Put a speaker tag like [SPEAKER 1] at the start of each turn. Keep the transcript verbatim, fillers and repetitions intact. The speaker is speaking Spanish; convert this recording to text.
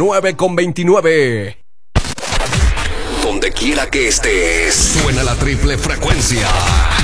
[SPEAKER 1] nueve con veintinueve. Donde quiera que estés, suena la triple frecuencia.